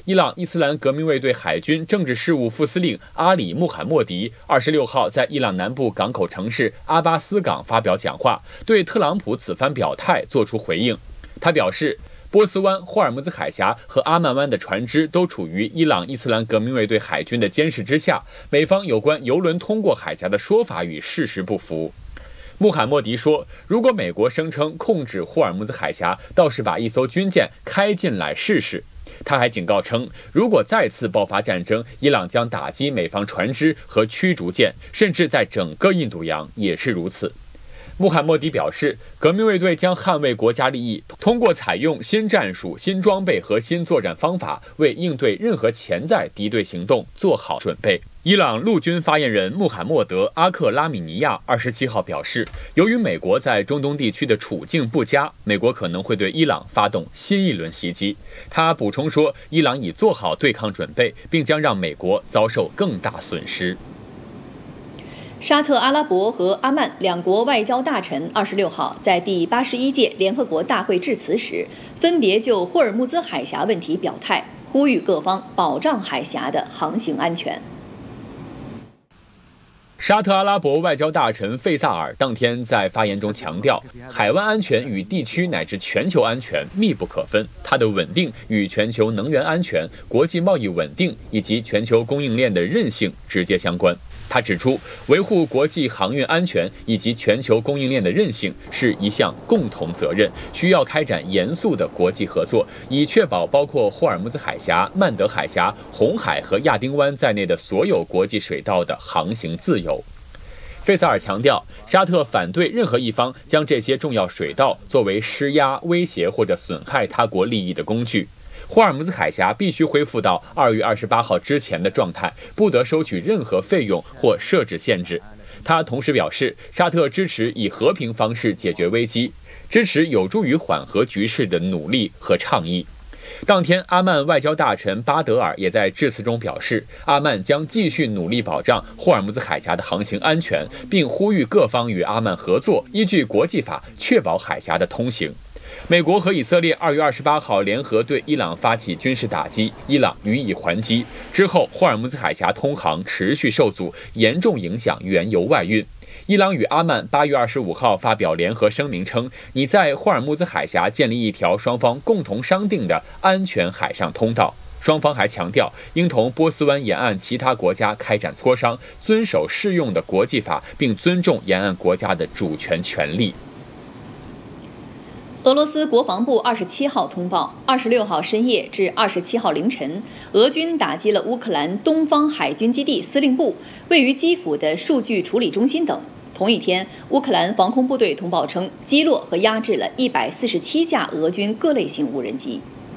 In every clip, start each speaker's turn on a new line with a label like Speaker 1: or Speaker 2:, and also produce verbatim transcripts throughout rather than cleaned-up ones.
Speaker 1: 伊朗伊斯兰革命卫队海军政治事务副司令阿里·穆罕默迪二十六号在伊朗南部港口城市阿巴斯港发表讲话，对特朗普此番表态作出回应。他表示，波斯湾、霍尔木兹海峡和阿曼湾的船只都处于伊朗伊斯兰革命卫队海军的监视之下，美方有关油轮通过海峡的说法与事实不符。穆罕默迪说，如果美国声称控制霍尔木兹海峡，倒是把一艘军舰开进来试试。他还警告称，如果再次爆发战争，伊朗将打击美方船只和驱逐舰，甚至在整个印度洋也是如此。穆罕默迪表示，革命卫队将捍卫国家利益，通过采用新战术、新装备和新作战方法，为应对任何潜在敌对行动做好准备。伊朗陆军发言人穆罕默德·阿克拉米尼亚二十七号表示，由于美国在中东地区的处境不佳，美国可能会对伊朗发动新一轮袭击。他补充说，伊朗已做好对抗准备，并将让美国遭受更大损失。
Speaker 2: 沙特阿拉伯和阿曼两国外交大臣二十六号在第八十一届联合国大会致辞时，分别就霍尔木兹海峡问题表态，呼吁各方保障海峡的航行安全。
Speaker 1: 沙特阿拉伯外交大臣费萨尔当天在发言中强调，海湾安全与地区乃至全球安全密不可分，它的稳定与全球能源安全、国际贸易稳定以及全球供应链的韧性直接相关。他指出，维护国际航运安全以及全球供应链的韧性是一项共同责任，需要开展严肃的国际合作，以确保包括霍尔木兹海峡、曼德海峡、红海和亚丁湾在内的所有国际水道的航行自由。费萨尔强调，沙特反对任何一方将这些重要水道作为施压、威胁或者损害他国利益的工具。霍尔木兹海峡必须恢复到二月二十八号之前的状态，不得收取任何费用或设置限制。他同时表示，沙特支持以和平方式解决危机，支持有助于缓和局势的努力和倡议。当天，阿曼外交大臣巴德尔也在致辞中表示，阿曼将继续努力保障霍尔木兹海峡的航行安全，并呼吁各方与阿曼合作，依据国际法确保海峡的通行。美国和以色列二月二十八号联合对伊朗发起军事打击，伊朗予以还击。之后，霍尔木兹海峡通航持续受阻，严重影响原油外运。伊朗与阿曼八月二十五号发表联合声明称，拟在霍尔木兹海峡建立一条双方共同商定的安全海上通道。双方还强调，应同波斯湾沿岸其他国家开展磋商，遵守适用的国际法，并尊重沿岸国家的主权权利。
Speaker 2: 俄罗斯国防部二十七号通报，二十六号深夜至二十七号凌晨，俄军打击了乌克兰东方海军基地司令部、位于基辅的数据处理中心等。同一天，乌克兰防空部队通报称，击落和压制了一百四十七架俄军各类型无人机。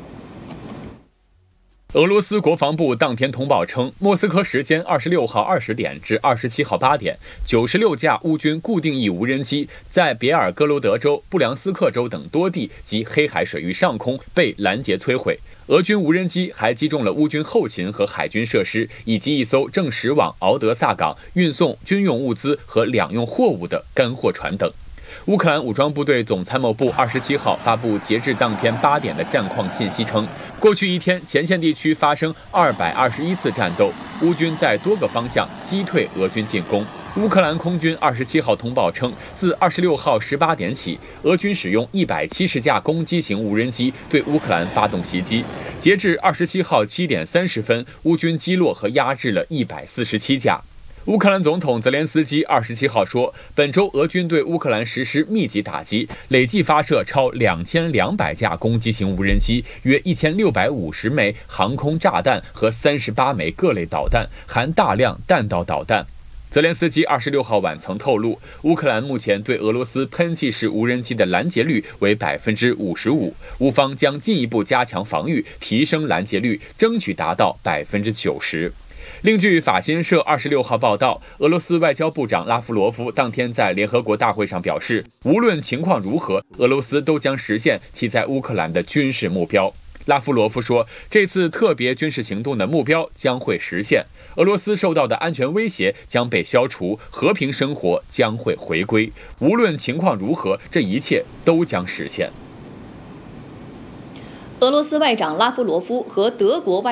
Speaker 1: 俄罗斯国防部当天通报称，莫斯科时间二十六号二十点至二十七号八点，九十六架乌军固定翼无人机在别尔哥罗德州、布良斯克州等多地及黑海水域上空被拦截摧毁。俄军无人机还击中了乌军后勤和海军设施，以及一艘正驶往敖德萨港运送军用物资和两用货物的干货船等。乌克兰武装部队总参谋部二十七号发布截至当天八点的战况信息称，过去一天前线地区发生二百二十一次战斗，乌军在多个方向击退俄军进攻。乌克兰空军二十七号通报称，自二十六号十八点起，俄军使用一百七十架攻击型无人机对乌克兰发动袭击。截至二十七号七点三十分，乌军击落和压制了一百四十七架。乌克兰总统泽连斯基二十七号说，本周俄军对乌克兰实施密集打击，累计发射超两千两百架攻击型无人机，约一千六百五十枚航空炸弹和三十八枚各类导弹，含大量弹道导弹。泽连斯基二十六号晚曾透露，乌克兰目前对俄罗斯喷气式无人机的拦截率为百分之五十五，乌方将进一步加强防御，提升拦截率，争取达到百分之九十。另据法新社二十六号报道，俄罗斯外交部长拉夫罗夫当天在联合国大会上表示，无论情况如何，俄罗斯都将实现其在乌克兰的军事目标。拉夫罗夫说，这次特别军事行动的目标将会实现，俄罗斯受到的安全威胁将被消除，和平生活将会回归。无论情况如何，这一切都将实现。
Speaker 2: 俄罗斯外长拉夫罗夫和德国外